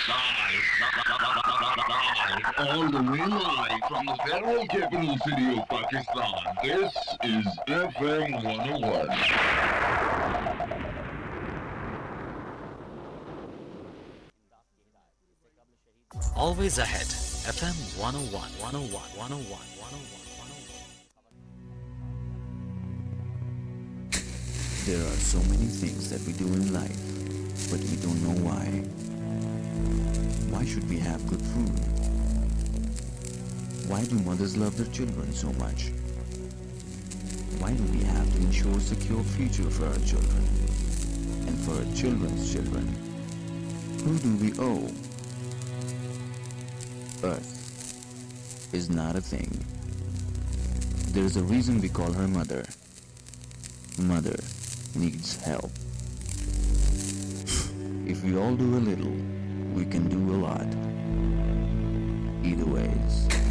All the way live from the federal capital city of Pakistan. This is FM 101. Always ahead. FM 101, 101, 101, 101, 101. There are so many things that we do in life, but we don't know why. Why should we have good food? Why do mothers love their children so much? Why do we have to ensure a secure future for our children and for our children's children? Who do we owe? Earth is not a thing. There is a reason we call her mother. Mother needs help. If we all do a little, we can do a lot. Either ways.